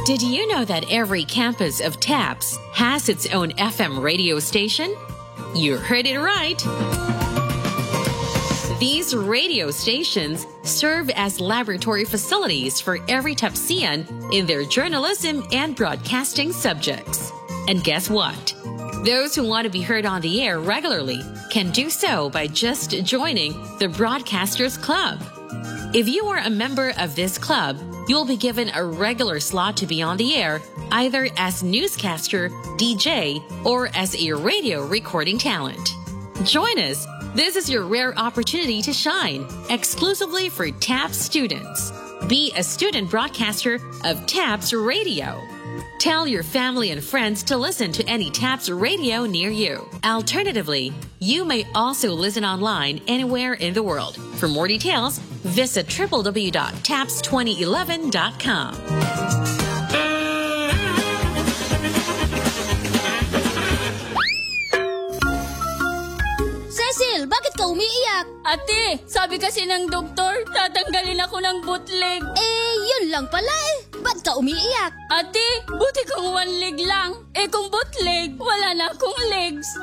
Did you know that every campus of TAPS has its own FM radio station? You heard it right. These radio stations serve as laboratory facilities for every TAPSian in their journalism and broadcasting subjects. And guess what? Those who want to be heard on the air regularly can do so by just joining the Broadcasters Club. If you are a member of this club, you'll be given a regular slot to be on the air, either as newscaster, DJ, or as a radio recording talent. Join us. This is your rare opportunity to shine, exclusively for TAPS students. Be a student broadcaster of TAPS Radio. Tell your family and friends to listen to any TAPS radio near you. Alternatively, you may also listen online anywhere in the world. For more details, visit www.taps2011.com. Cecil, bakit ka umiiyak? Ate, sabi kasi ng doktor, tatanggalin ako ng bootleg. Yun lang pala eh. Ba't ka umiiyak? Ate, buti kung one leg lang. Kung bootleg, wala na akong legs.